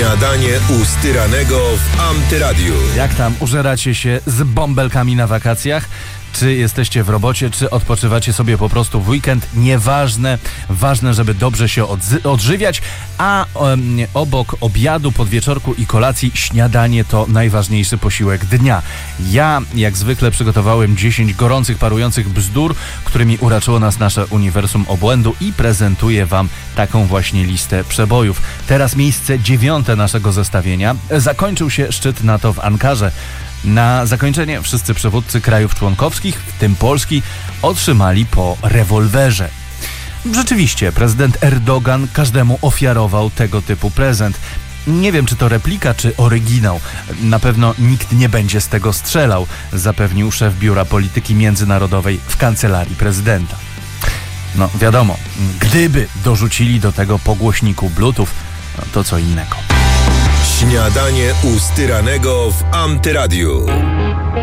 Śniadanie u Styranego w Antyradiu. Jak tam, użeracie się z bąbelkami na wakacjach? Czy jesteście w robocie, czy odpoczywacie sobie po prostu w weekend? Nieważne. Ważne, żeby dobrze się odżywiać, a obok obiadu, podwieczorku i kolacji śniadanie to najważniejszy posiłek dnia. Ja, jak zwykle, przygotowałem 10 gorących, parujących bzdur, którymi uraczyło nas nasze uniwersum obłędu i prezentuję wam taką właśnie listę przebojów. Teraz miejsce 9 naszego zestawienia. Zakończył się szczyt NATO w Ankarze. Na zakończenie wszyscy przywódcy krajów członkowskich, w tym Polski, otrzymali po rewolwerze. Rzeczywiście, prezydent Erdogan każdemu ofiarował tego typu prezent. Nie wiem, czy to replika, czy oryginał. Na pewno nikt nie będzie z tego strzelał, zapewnił szef Biura Polityki Międzynarodowej w Kancelarii Prezydenta. No wiadomo, gdyby dorzucili do tego po głośniku Bluetooth, to co innego. Śniadanie u Styranego w Antyradiu.